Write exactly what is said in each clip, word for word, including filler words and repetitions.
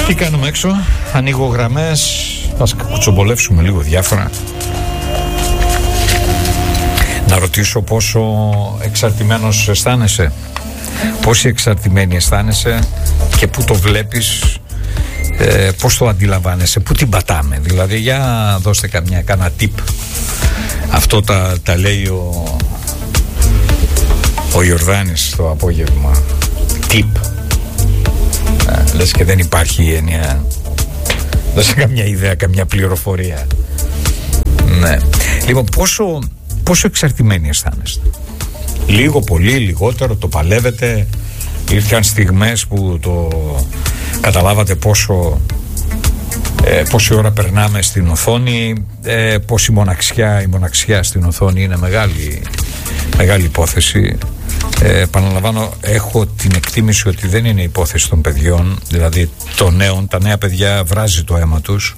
Τι κάνουμε έξω? Ανοίγω γραμμές. Ας κουτσομπολεύσουμε λίγο διάφορα. Να ρωτήσω πόσο εξαρτημένος αισθάνεσαι, πόση εξαρτημένη αισθάνεσαι και πού το βλέπεις, ε, πώς το αντιλαμβάνεσαι, πού την πατάμε. Δηλαδή για δώστε καμιά, κάνα tip. Αυτό τα, τα λέει ο, ο Ιορδάνης το απόγευμα. Tip. Ε, λες και δεν υπάρχει η έννοια. Δώσε καμιά ιδέα, καμιά πληροφορία. Ναι. Λοιπόν, πόσο, πόσο εξαρτημένοι αισθάνεστε? Λίγο, πολύ, λιγότερο, το παλεύετε? Ήρθαν στιγμές που το καταλάβατε πόσο ε, πόση ώρα περνάμε στην οθόνη, ε, πόση μοναξιά, η μοναξιά στην οθόνη είναι μεγάλη, μεγάλη υπόθεση. Ε, επαναλαμβάνω, έχω την εκτίμηση ότι δεν είναι υπόθεση των παιδιών, δηλαδή των νέων. Τα νέα παιδιά βράζει το αίμα τους.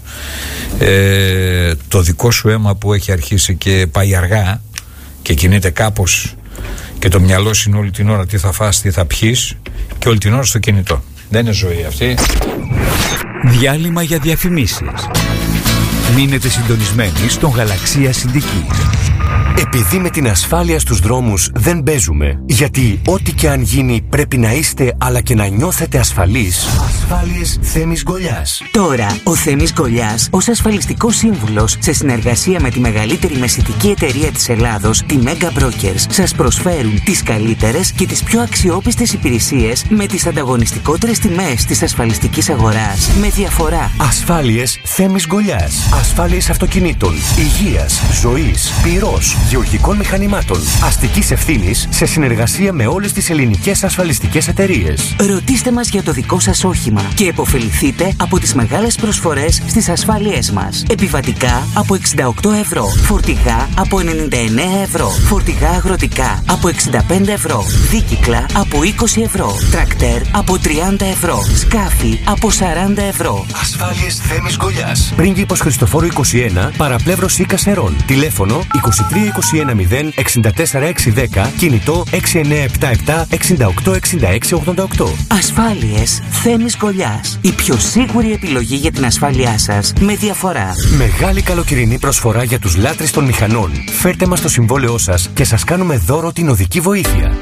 Ε, το δικό σου αίμα που έχει αρχίσει και πάει αργά και κινείται κάπως και το μυαλό σου είναι όλη την ώρα τι θα φας, τι θα πιείς και όλη την ώρα στο κινητό. Δεν είναι ζωή αυτή. Διάλειμμα για διαφημίσεις. Μείνετε συντονισμένοι στον Γαλαξία Συντικής. Επειδή με την ασφάλεια στους δρόμους δεν παίζουμε, γιατί ό,τι και αν γίνει πρέπει να είστε αλλά και να νιώθετε ασφαλείς. Ασφάλειες Θέμης Γκολιάς. Τώρα, ο Θέμης Γκολιάς, ως ασφαλιστικός σύμβουλος, σε συνεργασία με τη μεγαλύτερη μεσητική εταιρεία της Ελλάδος, τη Mega Brokers, σας προσφέρουν τις καλύτερες και τις πιο αξιόπιστες υπηρεσίες με τις ανταγωνιστικότερες τιμές της ασφαλιστικής αγοράς. Με διαφορά. Ασφάλειες Θέμης Γκολιάς. Ασφάλειες αυτοκινήτων, υγείας, ζωής, πυρός, γεωργικών μηχανημάτων, αστικής ευθύνης σε συνεργασία με όλες τις ελληνικές ασφαλιστικές εταιρείες. Ρωτήστε μας για το δικό σας όχημα και επωφεληθείτε από τις μεγάλες προσφορές στις ασφάλειές μας. Επιβατικά από εξήντα οκτώ ευρώ, φορτηγά από ενενήντα εννέα ευρώ, φορτηγά αγροτικά από εξήντα πέντε ευρώ, δίκυκλα από είκοσι ευρώ, τρακτέρ από τριάντα ευρώ, σκάφη από σαράντα ευρώ. Ασφάλειες Θέμης Γκολιάς. Πρίγκιπος Χριστοφόρου είκοσι ένα, παραπλεύρος Ή Κασερών. Τηλέφωνο είκοσι τρία είκοσι ένα μηδέν εξήντα τέσσερα εξακόσια δέκα, κινητό έξι εννέα επτά επτά εξήντα οκτώ εξήντα έξι ογδόντα οκτώ. Ασφάλειες Θέμης Γκολιάς. Η πιο σίγουρη επιλογή για την ασφάλειά σας με διαφορά. Μεγάλη καλοκαιρινή προσφορά για τους λάτρεις των μηχανών. Φέρτε μας το συμβόλαιό σας και σας κάνουμε δώρο την οδική βοήθεια.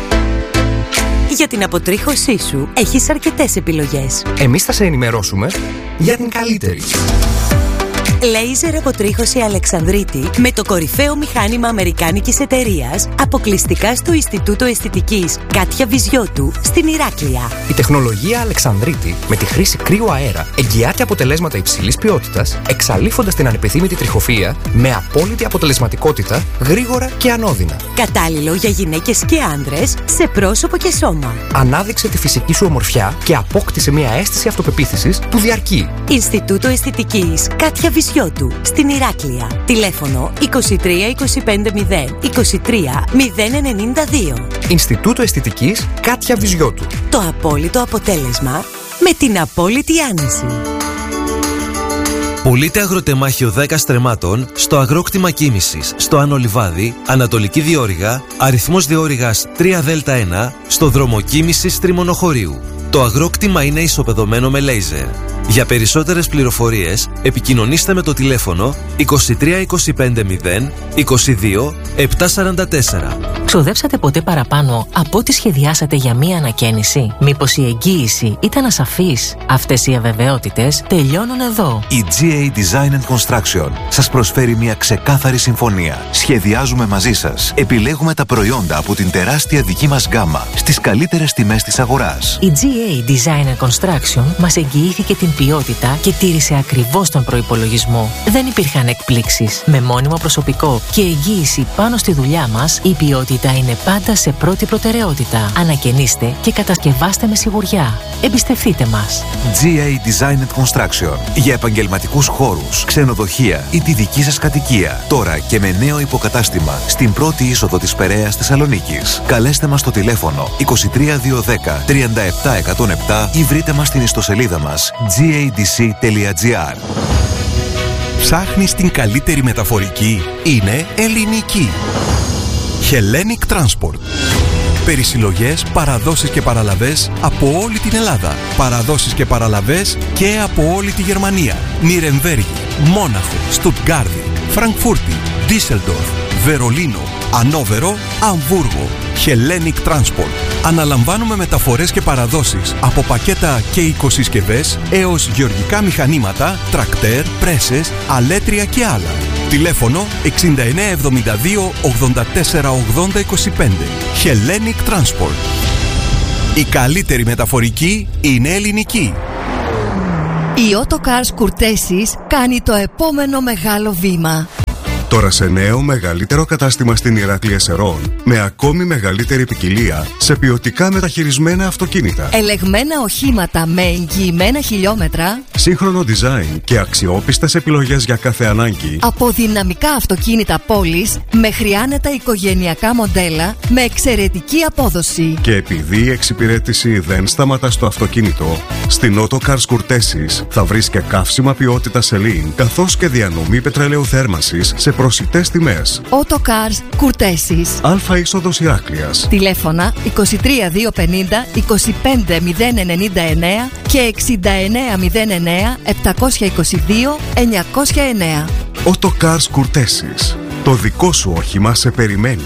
Για την αποτρίχωσή σου έχεις αρκετές επιλογές. Εμείς θα σε ενημερώσουμε για την καλύτερη. Λέιζερ αποτρίχωση Αλεξανδρίτη με το κορυφαίο μηχάνημα αμερικάνικης εταιρείας, αποκλειστικά στο Ινστιτούτο Αισθητικής Κάτια Βυζιώτου στην Ηράκλεια. Η τεχνολογία Αλεξανδρίτη με τη χρήση κρύου αέρα εγγυάται αποτελέσματα υψηλής ποιότητας, εξαλείφοντας την ανεπιθύμητη τριχοφυΐα με απόλυτη αποτελεσματικότητα, γρήγορα και ανώδυνα. Κατάλληλο για γυναίκες και άνδρες σε πρόσωπο και σώμα. Ανάδειξε τη φυσική σου ομορφιά και απόκτησε μια αίσθηση αυτοπεποίθησης που διαρκεί. Ινστιτούτο Αισθητικής Κάτια Βυζιώτου στην Ηράκλεια. Τηλέφωνο είκοσι τρία είκοσι πέντε μηδέν είκοσι τρία μηδέν ενενήντα δύο. Ινστιτούτο Αισθητικής Κάτια Βυζιώτου. Το απόλυτο αποτέλεσμα με την απόλυτη άνεση. Πουλείται αγροτεμάχιο δέκα στρεμμάτων στο αγρόκτημα Κίμησης, στο Άνω Λιβάδι, Ανατολική Διόρυγα, αριθμός Διόρυγας τρία δ ένα, στο δρόμο Κίμησης Τριμονοχωρίου. Το αγρόκτημα είναι ισοπεδωμένο με λέιζερ. Για περισσότερες πληροφορίες, επικοινωνήστε με το τηλέφωνο είκοσι τρία είκοσι πέντε μηδέν είκοσι δύο επτακόσια σαράντα τέσσερα. Ξοδέψατε ποτέ παραπάνω από ό,τι σχεδιάσατε για μία ανακαίνιση? Μήπως η εγγύηση ήταν ασαφής? Αυτές οι αβεβαιότητες τελειώνουν εδώ. Η τζι έι Design and Construction σας προσφέρει μια ξεκάθαρη συμφωνία. Σχεδιάζουμε μαζί σας. Επιλέγουμε τα προϊόντα από την τεράστια δική μας γκάμα στις καλύτερες τιμές της αγοράς. Η τζι έι Design and Construction μας εγγυήθηκε την ποιότητα και τήρησε ακριβώς τον προϋπολογισμό. Δεν υπήρχαν εκπλήξεις. Με μόνιμο προσωπικό και εγγύηση πάνω στη δουλειά μας, η ποιότητα είναι πάντα σε πρώτη προτεραιότητα. Ανακαινίστε και κατασκευάστε με σιγουριά. Εμπιστευτείτε μας. τζι έι Design and Construction. Για επαγγελματικούς χώρους, ξενοδοχεία ή τη δική σας κατοικία. Τώρα και με νέο υποκατάστημα στην πρώτη είσοδο της Περαίας Θεσσαλονίκης. Καλέστε μας στο τηλέφωνο είκοσι τρία διακόσια δέκα τριάντα επτά εκατόν επτά ή βρείτε μας στην ιστοσελίδα μας τζι έι ντι σι τελεία τζι άρ. Ψάχνεις την καλύτερη μεταφορική? Είναι ελληνική. Hellenic Transport. Περισυλλογές, παραδόσεις και παραλαβές από όλη την Ελλάδα. Παραδόσεις και παραλαβές και από όλη τη Γερμανία. Νιρεμβέργη, Μόναχο, Στουτγκάρδη, Φραγκφούρτη, Ντίσελντορφ, Βερολίνο, Ανόβερο, Αμβούργο. Hellenic Transport. Αναλαμβάνουμε μεταφορές και παραδόσεις από πακέτα και οικοσυσκευές έως γεωργικά μηχανήματα, τρακτέρ, πρέσες, αλέτρια και άλλα. Τηλέφωνο εξήντα εννέα εβδομήντα δύο ογδόντα τέσσερα ογδόντα είκοσι πέντε. Hellenic Transport. Η καλύτερη μεταφορική είναι ελληνική. Η Autocars Courtesis κάνει το επόμενο μεγάλο βήμα. Τώρα σε νέο μεγαλύτερο κατάστημα στην Ηράκλεια Σερών, με ακόμη μεγαλύτερη ποικιλία σε ποιοτικά μεταχειρισμένα αυτοκίνητα. Ελεγμένα οχήματα με εγγυημένα χιλιόμετρα. Σύγχρονο design και αξιόπιστες επιλογές για κάθε ανάγκη. Από δυναμικά αυτοκίνητα πόλης μέχρι άνετα οικογενειακά μοντέλα με εξαιρετική απόδοση. Και επειδή η εξυπηρέτηση δεν σταματά στο αυτοκίνητο, στην Autocars Courtesis θα βρεις και καύσιμα ποιότητα Celine, καθώς και διανομή πετρελαίου θέρμανσης σε προσιτές τιμές. Autocars Courtesis. Αλφα είσοδος Ηράκλειας. Τηλέφωνα είκοσι τρία διακόσια πενήντα είκοσι πέντε μηδέν ενενήντα εννέα και εξήντα εννέα μηδέν εννέα επτακόσια είκοσι δύο εννιακόσια εννέα. Autocars Courtesis. Το δικό σου όχημα σε περιμένει.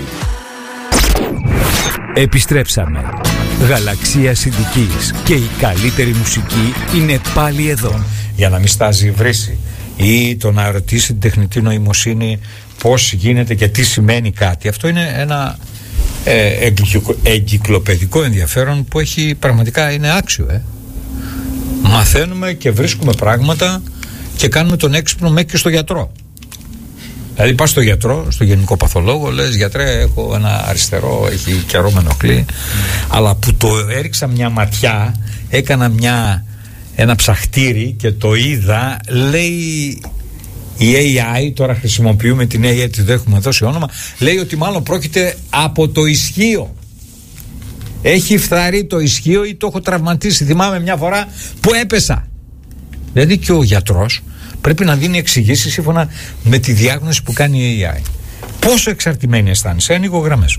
Επιστρέψαμε. Γαλαξία Συντικής και η καλύτερη μουσική είναι πάλι εδώ. Για να μην στάζει βρύση ή το να ρωτήσει την τεχνητή νοημοσύνη πώς γίνεται και τι σημαίνει κάτι. Αυτό είναι ένα ε, εγκυκλοπαιδικό ενδιαφέρον που έχει πραγματικά, είναι άξιο. Ε. Μαθαίνουμε και βρίσκουμε πράγματα και κάνουμε τον έξυπνο μέχρι και στο γιατρό. Δηλαδή πας στο γιατρό, στο γενικό παθολόγο, λες γιατρέ έχω ένα αριστερό, έχει καιρό με ενοχλεί, αλλά που το έριξα μια ματιά, έκανα μια ένα ψαχτήρι και το είδα, λέει η έι άι, τώρα χρησιμοποιούμε την έι άι, τη δεν έχουμε δώσει όνομα, λέει ότι μάλλον πρόκειται από το ισχύο. Έχει φθαρεί το ισχύο ή το έχω τραυματίσει. Θυμάμαι μια φορά που έπεσα. Δηλαδή και ο γιατρός πρέπει να δίνει εξηγήσεις σύμφωνα με τη διάγνωση που κάνει η έι άι. Πόσο εξαρτημένη αισθάνεσαι? Ανοίγω γραμμές.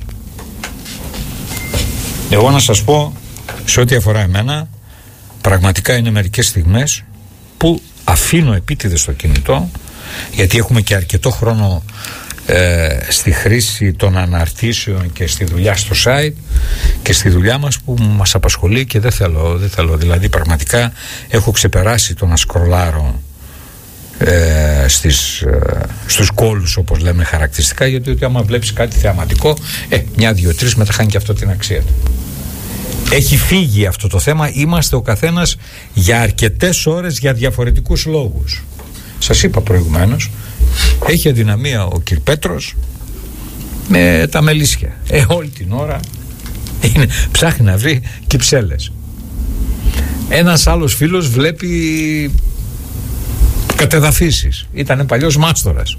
Εγώ να σας πω, σε ό,τι αφορά εμένα, πραγματικά είναι μερικές στιγμές που αφήνω επίτηδες το κινητό, γιατί έχουμε και αρκετό χρόνο ε, στη χρήση των αναρτήσεων και στη δουλειά στο site και στη δουλειά μας που μας απασχολεί και δεν θέλω, δεν θέλω. Δηλαδή πραγματικά έχω ξεπεράσει το να σκρολάρω ε, στις, ε, στους κόλους, όπως λέμε χαρακτηριστικά, γιατί ότι άμα βλέπεις κάτι θεαματικό, ε, μια, δύο, τρεις, μετά χάνει και αυτό την αξία του. Έχει φύγει αυτό το θέμα. Είμαστε ο καθένας για αρκετές ώρες για διαφορετικούς λόγους. Σας είπα προηγουμένως, έχει αδυναμία ο κ. Πέτρος με τα μελίσια. Ε, όλη την ώρα είναι, ψάχνει να βρει κυψέλες. Ένας άλλος φίλος βλέπει κατεδαφίσεις. Ήτανε παλιός μάστορας.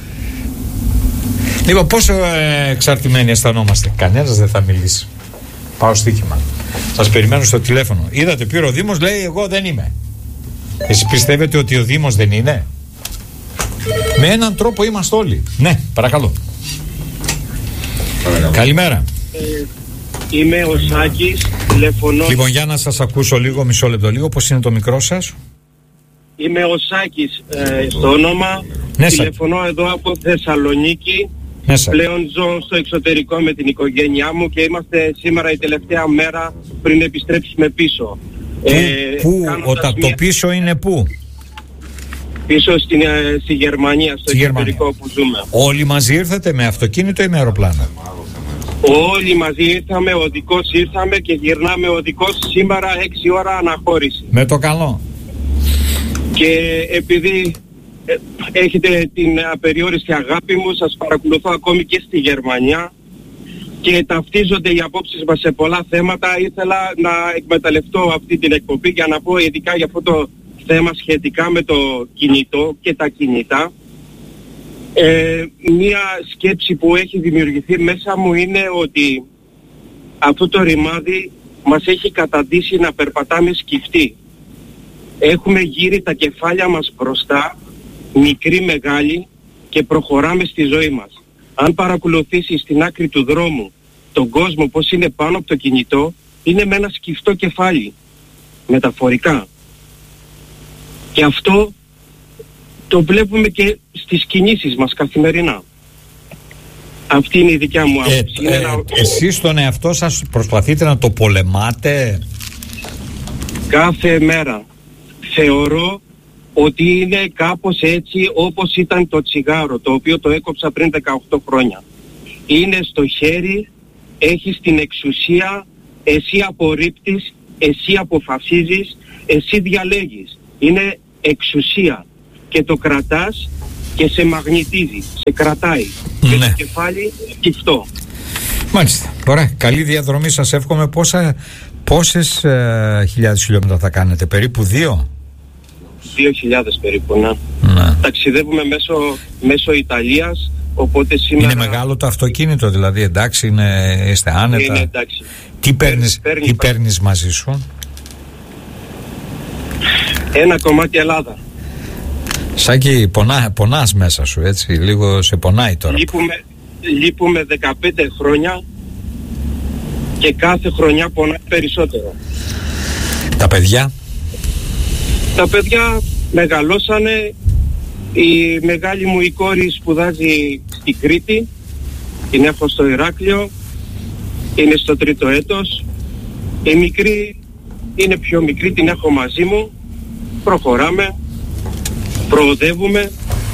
Λοιπόν, πόσο ε, εξαρτημένοι αισθανόμαστε? Κανένας δεν θα μιλήσει. Πάω στοίχημα. Σας περιμένω στο τηλέφωνο. Είδατε, πήρε ο Δήμος, λέει εγώ δεν είμαι. Εσείς πιστεύετε ότι ο Δήμος δεν είναι? Με έναν τρόπο είμαστε όλοι. Ναι, παρακαλώ. Παρακαλώ. Καλημέρα. Ε, είμαι ο Σάκης, τηλεφωνώ. Λοιπόν, για να σας ακούσω λίγο, μισό λεπτό λίγο. Πώς είναι το μικρό σας? Είμαι ο Σάκης ε, στο όνομα. Ναι, τηλεφωνώ Σάκη. Εδώ από Θεσσαλονίκη. Ναι, πλέον ζω στο εξωτερικό με την οικογένειά μου και είμαστε σήμερα η τελευταία μέρα πριν επιστρέψουμε πίσω. Πού, ε, πού όταν μια... το πίσω είναι πού? Πίσω στην, στη Γερμανία, στο στη εξωτερικό Γερμανία. Που ζούμε. Όλοι μαζί ήρθατε με αυτοκίνητο ή με αεροπλάνο? Όλοι μαζί ήρθαμε, οδικός ήρθαμε και γυρνάμε οδικός σήμερα έξι ώρα αναχώρηση. Με το καλό. Και επειδή ε, έχετε την απεριόριστη αγάπη μου, σας παρακολουθώ ακόμη και στη Γερμανία και ταυτίζονται οι απόψεις μας σε πολλά θέματα. Ήθελα να εκμεταλλευτώ αυτή την εκπομπή για να πω ειδικά για αυτό το θέμα σχετικά με το κινητό και τα κινητά. Ε, μία σκέψη που έχει δημιουργηθεί μέσα μου είναι ότι αυτό το ρημάδι μας έχει καταντήσει να περπατάμε σκυφτοί. Έχουμε γύρει τα κεφάλια μας μπροστά, μικροί μεγάλοι, και προχωράμε στη ζωή μας. Αν παρακολουθήσεις στην άκρη του δρόμου τον κόσμο πως είναι πάνω από το κινητό, είναι με ένα σκυφτό κεφάλι, μεταφορικά. Και αυτό το βλέπουμε και στις κινήσεις μας καθημερινά. Αυτή είναι η δικιά μου άποψη. Ε, ε, ένα... Εσείς τον εαυτό σας προσπαθείτε να το πολεμάτε? Κάθε μέρα. Θεωρώ ότι είναι κάπως έτσι όπως ήταν το τσιγάρο, το οποίο το έκοψα πριν δεκαοκτώ χρόνια. Είναι στο χέρι, έχεις την εξουσία, εσύ απορρίπτεις, εσύ αποφασίζεις, εσύ διαλέγεις. Είναι εξουσία και το κρατάς και σε μαγνητίζει, σε κρατάει. Ναι. Και το κεφάλι σκυφτό. Μάλιστα. Ωραία. Καλή διαδρομή σας εύχομαι. Πόσα, πόσες ε, χιλιάδες χιλιόμετρα θα κάνετε? Περίπου δύο? Δύο χιλιάδες περίπου, ναι. Ναι. Ταξιδεύουμε μέσω, μέσω Ιταλίας, οπότε σήμερα... Είναι μεγάλο το αυτοκίνητο, δηλαδή, εντάξει, είναι, είστε άνετα? Είναι εντάξει. Τι παίρνεις, παίρνει, τι παίρνεις μαζί σου? Ένα κομμάτι Ελλάδα. Σάκη, πονά, πονάς μέσα σου, έτσι, λίγο σε πονάει τώρα. Λείπουμε, λείπουμε δεκαπέντε χρόνια και κάθε χρονιά πονάει περισσότερο. Τα παιδιά? Τα παιδιά μεγαλώσανε. Η μεγάλη μου η κόρη σπουδάζει στην Κρήτη, την έχω στο Ηράκλειο, είναι στο τρίτο έτος. Η μικρή είναι πιο μικρή, την έχω μαζί μου. Προχωράμε, προοδεύουμε.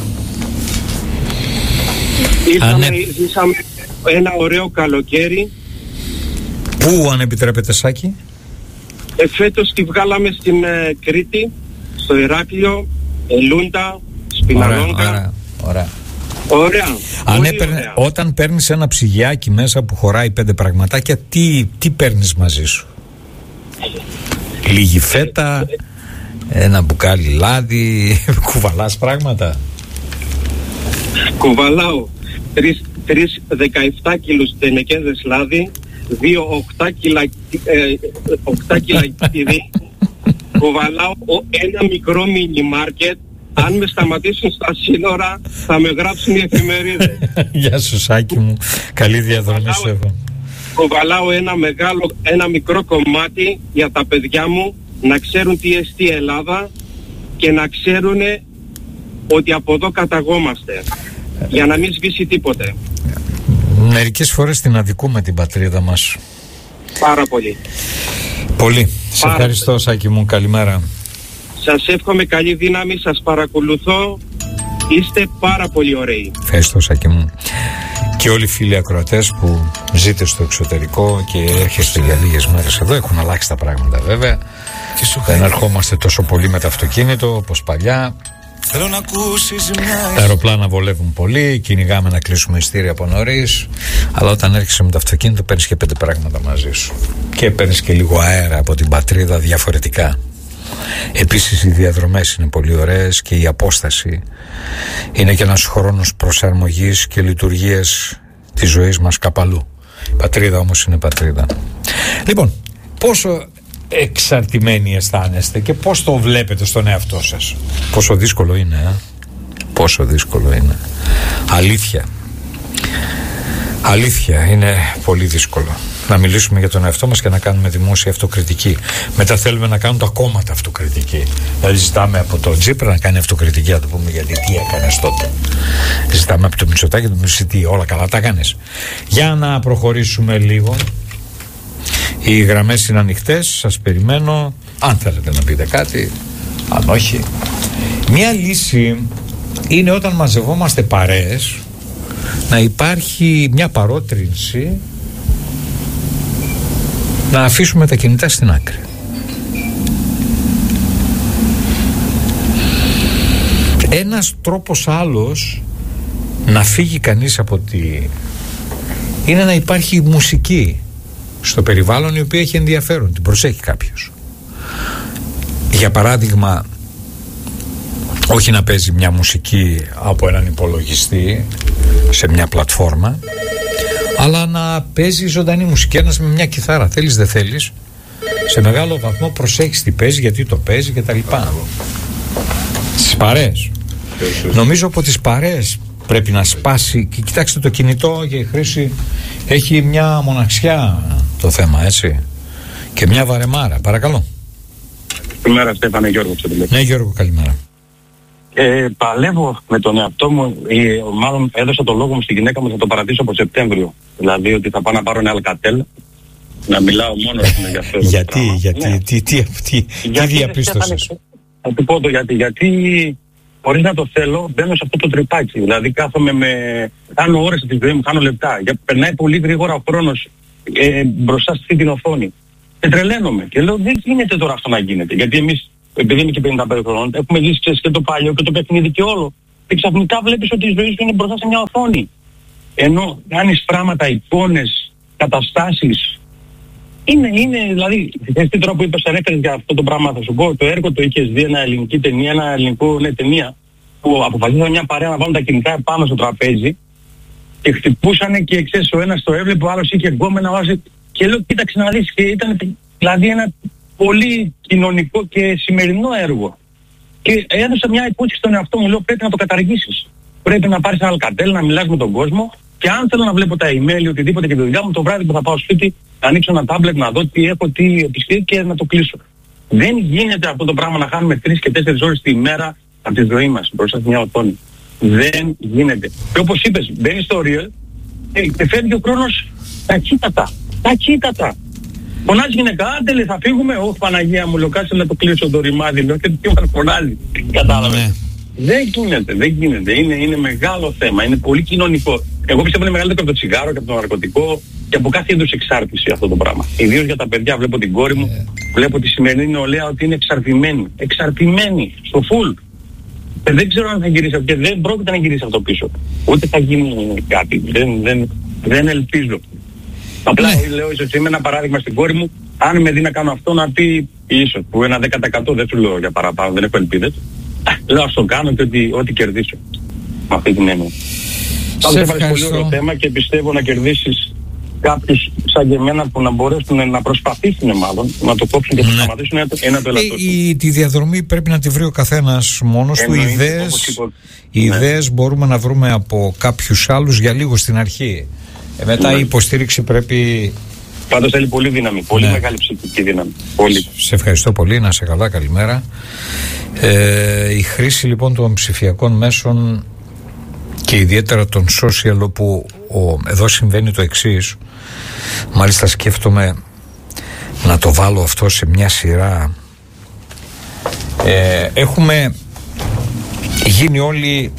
Ήρθαμε, ζήσαμε ένα ωραίο καλοκαίρι. Πού, αν επιτρέπετε, Σάκη? Ε, φέτος τη βγάλαμε στην ε, Κρήτη, στο Ηράκλειο, Ελούντα, Σπιναλόγκα. Ωραία, ωραία. Ωραία. Αν έπαιρνε, όταν παίρνεις ένα ψυγιάκι μέσα που χωράει πέντε πραγματάκια, τι, τι παίρνεις μαζί σου? Λίγη φέτα, ένα μπουκάλι λάδι, κουβαλάς πράγματα? Κουβαλάω τρεις, τρεις δεκαεπτά κιλούς τενεκέδες λάδι, δύο οκτώ κιλά, ε, οκτώ κιλά κίδι. Κουβαλάω ένα μικρό μίνι μάρκετ. Αν με σταματήσουν στα σύνορα θα με γράψουν οι εφημερίδες. Γεια σου, Σάκη μου. Καλή διαδρομή σου εδώ. Κουβαλάω ένα μεγάλο, ένα μικρό κομμάτι για τα παιδιά μου να ξέρουν τι εστί Ελλάδα και να ξέρουν ότι από εδώ καταγόμαστε, για να μην σβήσει τίποτε. Μερικές φορές την αδικούμε την πατρίδα μας. Πάρα πολύ. Πολύ. Σε ευχαριστώ, Σάκη μου. Καλημέρα. Σας εύχομαι καλή δύναμη, σας παρακολουθώ. Είστε πάρα πολύ ωραίοι. Ευχαριστώ, Σάκη μου. Και όλοι οι φίλοι ακροατές που ζείτε στο εξωτερικό και έρχεστε για λίγες μέρες εδώ, έχουν αλλάξει τα πράγματα βέβαια. Δεν ερχόμαστε τόσο πολύ με το αυτοκίνητο όπως παλιά. Θέλω να ακούσεις μια... Τα αεροπλάνα βολεύουν πολύ, κυνηγάμε να κλείσουμε ειστήρια από νωρίς. Αλλά όταν έρχεσαι με το αυτοκίνητο παίρνεις και πέντε πράγματα μαζί σου. Και παίρνεις και λίγο αέρα από την πατρίδα διαφορετικά. Επίσης οι διαδρομές είναι πολύ ωραίες και η απόσταση είναι και ένας χρόνος προσαρμογής και λειτουργίας της ζωής μας κάπου αλλού. Η πατρίδα όμως είναι πατρίδα. Λοιπόν, πόσο εξαρτημένοι αισθάνεστε και πώς το βλέπετε στον εαυτό σας? Πόσο δύσκολο είναι, ε? Πόσο δύσκολο είναι. Αλήθεια. Αλήθεια, είναι πολύ δύσκολο να μιλήσουμε για τον εαυτό μας και να κάνουμε δημόσια αυτοκριτική. Μετά θέλουμε να κάνουν τα κόμματα αυτοκριτική. Δηλαδή ζητάμε από τον Τσίπρα να κάνει αυτοκριτική, να το πούμε, γιατί τι έκανες τότε. Ζητάμε από τον Μητσοτάκη να του πει τι, όλα καλά τα κάνεις. Για να προχωρήσουμε λίγο. Οι γραμμές είναι ανοιχτές, σας περιμένω. Αν θέλετε να πείτε κάτι, αν όχι. Μια λύση είναι όταν μαζευόμαστε παρέες να υπάρχει μια παρότρινση να αφήσουμε τα κινητά στην άκρη. Ένας τρόπος άλλος να φύγει κανείς από τη... είναι να υπάρχει μουσική στο περιβάλλον η οποία έχει ενδιαφέρον, την προσέχει κάποιος. Για παράδειγμα, όχι να παίζει μια μουσική από έναν υπολογιστή σε μια πλατφόρμα, αλλά να παίζει ζωντανή μουσική, ένας με μια κιθάρα. Θέλεις δεν θέλεις, σε μεγάλο βαθμό προσέχεις τι παίζει, γιατί το παίζει και τα λοιπά. Στις παρέες. Νομίζω από τις παρέες πρέπει να σπάσει. Και κοιτάξτε, το κινητό για η χρήση έχει μια μοναξιά το θέμα, έτσι, και μια βαρεμάρα. Παρακαλώ. Καλημέρα, Στέφανε, Γιώργο. Ναι, Γιώργο, καλημέρα. Ε, παλεύω με τον εαυτό μου, ε, μάλλον έδωσα το λόγο μου στη γυναίκα μου, θα το παρατήσω από Σεπτέμβριο. Δηλαδή ότι θα πάω να πάρω ένα Alcatel, να μιλάω μόνο για αυτό. Γιατί, γιατί, ναι. τι, τι, τι, τι διαπίστωσες? Θα του πω το γιατί. Γιατί χωρίς να το θέλω μπαίνω σε αυτό το τρυπάκι. Δηλαδή κάθομαι με... Χάνω ώρες στη ζωή μου, χάνω λεπτά. Για, περνάει πολύ γρήγορα ο χρόνος ε, μπροστά στη την οθόνη. Και τρελαίνομαι. Και λέω δεν γίνεται τώρα αυτό να γίνεται. Γιατί εμείς, επειδή είμαι και πενήντα πέντε χρονών, έχουμε ζήσει και το παλιό και το παιχνίδι και όλο. Και ξαφνικά βλέπεις ότι η ζωή σου είναι μπροστά σε μια οθόνη. Ενώ κάνεις πράγματα, εικόνες, καταστάσεις. Είναι, είναι, δηλαδή, θες τι τρόπο είπες, ανέφερες για αυτό το πράγμα, θα σου πω, το έργο το είχες δει, ένα ελληνική ταινία, ένα ελληνικό, ναι, ταινία, που αποφασίσαμε μια παρέα να βάλουν τα κινητά πάνω στο τραπέζι και χτυπούσανε και ξέρεις, ο ένας το έβλεπε, ο άλλος είχε γκόμενα, ο άλλος... Και λέω, κοίταξε να δεις, και ήταν δηλαδή ένα πολύ κοινωνικό και σημερινό έργο. Και έδωσα μια υπόσχεση στον εαυτό μου, λέω, πρέπει να το καταργήσεις. Πρέπει να πάρεις ένα Alcatel, να μιλάς με τον κόσμο. Και αν θέλω να βλέπω τα email ή οτιδήποτε και τη δουλειά μου, το βράδυ που θα πάω σπίτι, να ανοίξω ένα τάμπλετ, να δω τι έχω, τι επιστήμη και να το κλείσω. Δεν γίνεται αυτό το πράγμα να χάνουμε τρεις και τέσσερις ώρες τη μέρα από τη ζωή μας μπροστά σε μια οθόνη. Δεν γίνεται. Και όπως είπες, μπαίνει στο real και φεύγει ο χρόνος ταχύτατα. Ταχύτατα. Φωνάζει γυναίκα, άντε λέει, θα φύγουμε. Όχι, Παναγία μου, λέω, κάτσε να το κλείσω το ρημάδι. Λέω, και τι μας φωνάζει. Κατάλαβε. Δεν γίνεται, δεν γίνεται. Είναι, είναι μεγάλο θέμα. Είναι πολύ κοινωνικό. Εγώ πιστεύω είναι μεγαλύτερο από το τσιγάρο και από το ναρκωτικό και από κάθε είδους εξάρτηση αυτό το πράγμα. Ιδίως για τα παιδιά. Βλέπω την κόρη μου, yeah. βλέπω τη σημερινή νεολαία ότι είναι εξαρτημένη. Εξαρτημένη, στο full. Και δεν ξέρω αν θα γυρίσει και δεν πρόκειται να γυρίσει αυτό πίσω. Ούτε θα γίνει κάτι. Δεν, δεν, δεν ελπίζω. Απλά yeah. λέω ίσως είμαι ένα παράδειγμα στην κόρη μου. Αν με δει να κάνω αυτό, να πει ίσως που ένα δέκα τοις εκατό δεν σου λέω για παραπάνω, δεν έχω ελπίδες. Λέω ας το κάνω και ό,τι, ό,τι κερδίσω. Με αυτή την έννοια. Σε ευχαριστώ. Είναι πολύ ωραίο θέμα και πιστεύω να κερδίσεις κάποιους σαν και εμένα που να μπορέσουν να προσπαθήσουν μάλλον να το κόψουν και να ναι. σταματήσουν ένα, ένα το ελαττώσιο. Η, τη διαδρομή πρέπει να τη βρει ο καθένας μόνος του. Οι ιδέες, οι ναι. ιδέες μπορούμε να βρούμε από κάποιους άλλους για λίγο στην αρχή. Ε, μετά ναι. η υποστήριξη πρέπει... Πάντως θέλει πολύ δύναμη, πολύ ναι. μεγάλη ψυχική δύναμη. Πολύ. Σε ευχαριστώ πολύ, να σε καλά, καλημέρα. Ε, η χρήση λοιπόν των ψηφιακών μέσων και ιδιαίτερα των social, όπου ο, εδώ συμβαίνει το εξής, μάλιστα σκέφτομαι να το βάλω αυτό σε μια σειρά. Ε, έχουμε γίνει όλοι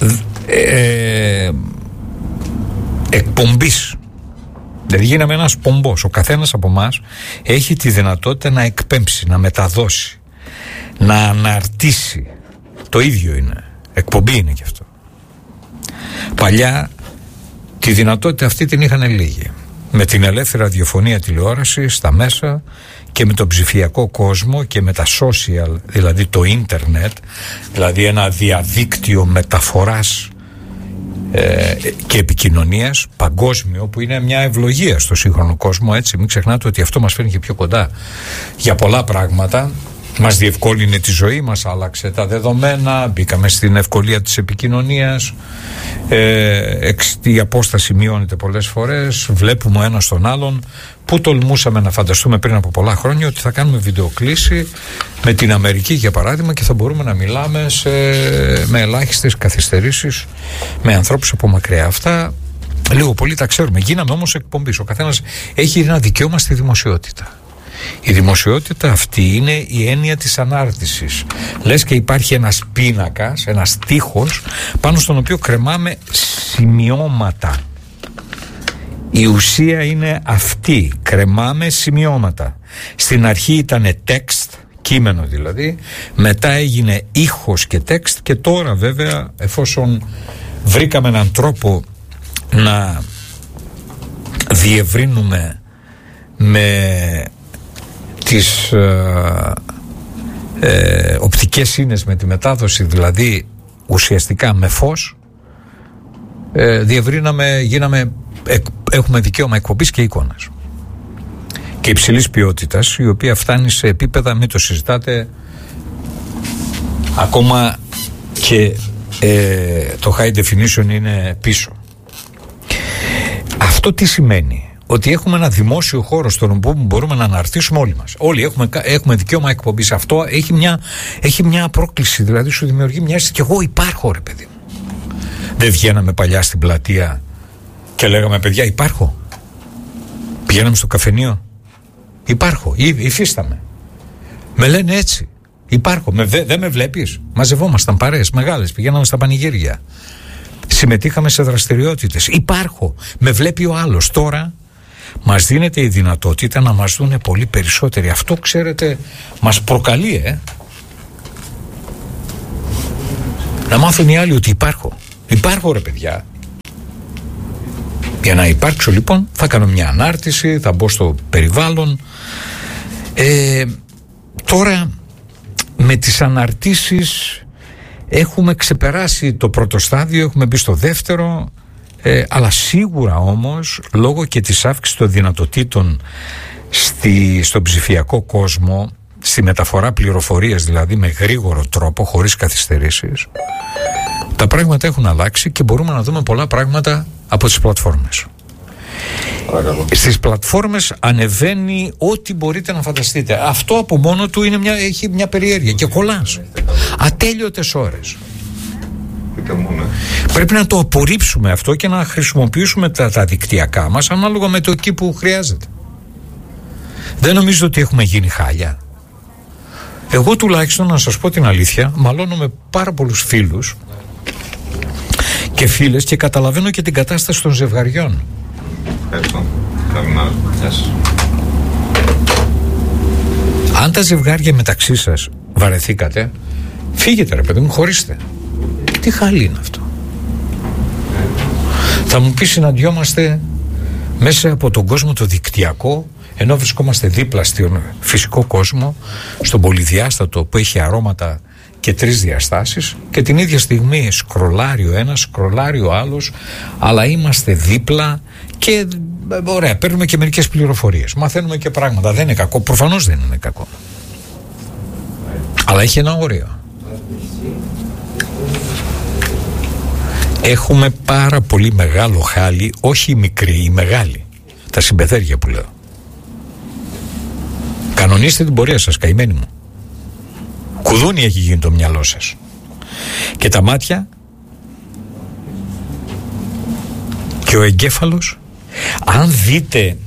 ε, εκπομπής. Δηλαδή γίναμε ένας πομπός. Ο καθένας από εμάς έχει τη δυνατότητα να εκπέμψει, να μεταδώσει, να αναρτήσει. Το ίδιο είναι. Εκπομπή είναι και αυτό. Παλιά τη δυνατότητα αυτή την είχαν λίγοι. Με την ελεύθερη ραδιοφωνία, τηλεόραση, στα μέσα και με τον ψηφιακό κόσμο και με τα social, δηλαδή το ίντερνετ, δηλαδή ένα διαδίκτυο μεταφοράς ε, και επικοινωνίας παγκόσμιο, που είναι μια ευλογία στο σύγχρονο κόσμο, έτσι. Μην ξεχνάτε ότι αυτό μας φέρνει και πιο κοντά για πολλά πράγματα. Μας διευκόλυνε τη ζωή, μας άλλαξε τα δεδομένα, μπήκαμε στην ευκολία της επικοινωνίας, ε, η απόσταση μειώνεται πολλές φορές, βλέπουμε ο ένας τον άλλον. Πού τολμούσαμε να φανταστούμε πριν από πολλά χρόνια ότι θα κάνουμε βιντεοκλήση με την Αμερική, για παράδειγμα, και θα μπορούμε να μιλάμε σε, με ελάχιστες καθυστερήσεις με ανθρώπους από μακριά. Αυτά λίγο πολύ τα ξέρουμε. Γίναμε όμως εκπομπής. Ο καθένας έχει ένα δικαίωμα στη δημοσιότητα. Η δημοσιότητα αυτή είναι η έννοια της ανάρτησης. Λες και υπάρχει ένας πίνακας, ένας τοίχος πάνω στον οποίο κρεμάμε σημειώματα. Η ουσία είναι αυτή. Κρεμάμε σημειώματα. Στην αρχή ήταν text, κείμενο δηλαδή, μετά έγινε ήχος και text, και τώρα βέβαια, εφόσον βρήκαμε έναν τρόπο να διευρύνουμε με τις ε, ε, οπτικές σύνες, με τη μετάδοση δηλαδή ουσιαστικά με φως, ε, διευρύναμε, γίναμε, εκ, έχουμε δικαίωμα εκπομπής και εικόνας και υψηλής ποιότητας, η οποία φτάνει σε επίπεδα, μην το συζητάτε, ακόμα και ε, το high definition είναι πίσω. Αυτό τι σημαίνει? Ότι έχουμε ένα δημόσιο χώρο στον οποίο μπορούμε να αναρτήσουμε όλοι μας. Όλοι έχουμε, έχουμε δικαίωμα εκπομπής. Αυτό έχει μια, έχει μια πρόκληση, δηλαδή σου δημιουργεί μια αίσθηση. Κι εγώ υπάρχω, ρε παιδί μου. Δεν βγαίναμε παλιά στην πλατεία και λέγαμε, παιδιά, υπάρχω? Πηγαίναμε στο καφενείο, υπάρχω, ή, υφίσταμαι. Με λένε έτσι, υπάρχω. Με, δε, δεν με βλέπεις? Μαζευόμασταν παρέες μεγάλες, πηγαίναμε στα πανηγύρια. Συμμετείχαμε σε δραστηριότητες. Υπάρχω. Με βλέπει ο άλλος. Τώρα μας δίνεται η δυνατότητα να μας δούνε πολύ περισσότεροι. Αυτό, ξέρετε, μας προκαλεί, ε. Να μάθουν οι άλλοι ότι υπάρχω. Υπάρχω, ρε παιδιά. Για να υπάρξω, λοιπόν, θα κάνω μια ανάρτηση, θα μπω στο περιβάλλον. Ε, τώρα, με τις αναρτήσεις έχουμε ξεπεράσει το πρώτο στάδιο, έχουμε μπει στο δεύτερο, ε, αλλά σίγουρα όμως, λόγω και της αύξησης των δυνατοτήτων στη, στον ψηφιακό κόσμο, στη μεταφορά πληροφορίας, δηλαδή με γρήγορο τρόπο, χωρίς καθυστερήσεις, τα πράγματα έχουν αλλάξει και μπορούμε να δούμε πολλά πράγματα από τις πλατφόρμες. Παρακαλώ. Στις πλατφόρμες ανεβαίνει ό,τι μπορείτε να φανταστείτε. Αυτό από μόνο του είναι μια, έχει μια περιέργεια και κολλάς ατέλειωτες ώρες. Πρέπει να το απορρίψουμε αυτό και να χρησιμοποιήσουμε τα, τα δικτυακά μας ανάλογα με το εκεί που χρειάζεται. Δεν νομίζω ότι έχουμε γίνει χάλια. Εγώ τουλάχιστον, να σας πω την αλήθεια, μαλώνω με πάρα πολλούς φίλους και φίλες και καταλαβαίνω και την κατάσταση των ζευγαριών. Ευχαριστώ. Καλημέρα. Γεια σας. Αν τα ζευγάρια μεταξύ σας βαρεθήκατε, φύγετε, ρε παιδί μου, χωρίστε. Τι χάλι είναι αυτό? Θα μου πει, συναντιόμαστε μέσα από τον κόσμο το δικτυακό, ενώ βρισκόμαστε δίπλα στον φυσικό κόσμο, στον πολυδιάστατο που έχει αρώματα και τρεις διαστάσεις, και την ίδια στιγμή σκρολάρει ο ένας, σκρολάρει ο άλλος, αλλά είμαστε δίπλα και ωραία, παίρνουμε και μερικές πληροφορίες, μαθαίνουμε και πράγματα. Δεν είναι κακό, προφανώς δεν είναι κακό, αλλά έχει ένα όριο. Έχουμε πάρα πολύ μεγάλο χάλι, όχι οι μικροί, οι μεγάλοι, τα συμπεθέρια που λέω. Κανονίστε την πορεία σας, καημένοι μου. Κουδούνι έχει γίνει το μυαλό σας. Και τα μάτια και ο εγκέφαλος. Αν δείτε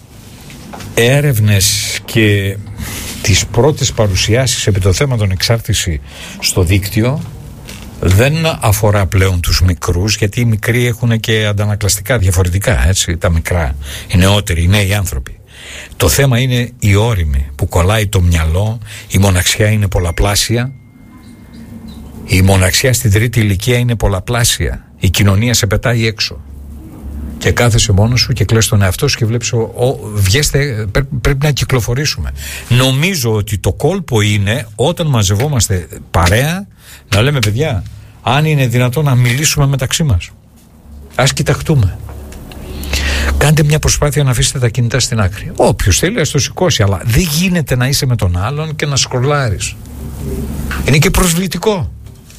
έρευνες και τις πρώτες παρουσιάσεις επί το θέμα των εξάρτηση στο δίκτυο, δεν αφορά πλέον τους μικρούς, γιατί οι μικροί έχουν και αντανακλαστικά διαφορετικά, έτσι, τα μικρά, οι νεότεροι, οι νέοι άνθρωποι. Το θέμα είναι η όριμη που κολλάει το μυαλό, η μοναξιά είναι πολλαπλάσια, η μοναξιά στην τρίτη ηλικία είναι πολλαπλάσια, η κοινωνία σε πετάει έξω και κάθεσαι μόνος σου και κλαις τον εαυτό σου και βλέπεις ο, ο, βγέστε, πρέ, πρέπει να κυκλοφορήσουμε. Νομίζω ότι το κόλπο είναι όταν μαζευόμαστε παρέα να λέμε, παιδιά, αν είναι δυνατόν να μιλήσουμε μεταξύ μας, ας κοιταχτούμε. Κάντε μια προσπάθεια να αφήσετε τα κινητά στην άκρη. Όποιος θέλει ας το σηκώσει, αλλά δεν γίνεται να είσαι με τον άλλον και να σκρολάρεις. Είναι και προσβλητικό.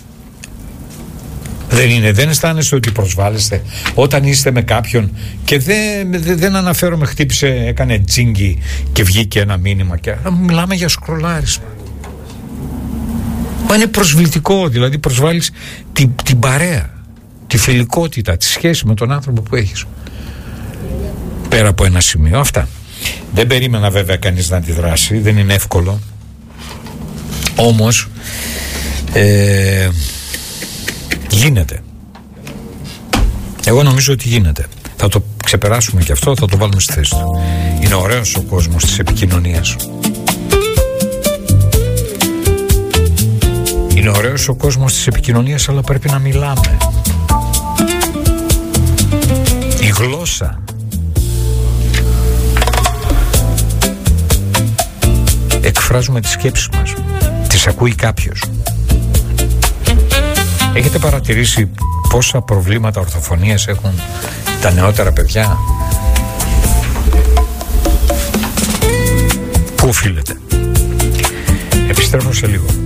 Δεν είναι, δεν αισθάνεστε ότι προσβάλλεστε όταν είστε με κάποιον και δεν, δεν, δεν αναφέρομαι, χτύπησε, έκανε τζίνγκι και βγήκε ένα μήνυμα και μιλάμε για σκρολάρισμα. Μα είναι προσβλητικό, δηλαδή προσβάλλεις την, την παρέα, τη φιλικότητα, τη σχέση με τον άνθρωπο που έχεις. Πέρα από ένα σημείο, αυτά. Δεν περίμενα βέβαια κανείς να αντιδράσει, δεν είναι εύκολο. Όμως ε, γίνεται. Εγώ νομίζω ότι γίνεται. Θα το ξεπεράσουμε και αυτό, θα το βάλουμε στη θέση του. Είναι ωραίος ο κόσμος της επικοινωνίας. Είναι ωραίος ο κόσμος της επικοινωνίας, αλλά πρέπει να μιλάμε. Η γλώσσα εκφράζουμε τις σκέψεις μας, τις ακούει κάποιος. Έχετε παρατηρήσει πόσα προβλήματα ορθοφωνίας έχουν τα νεότερα παιδιά? Πού οφείλεται? Επιστρέφω σε λίγο.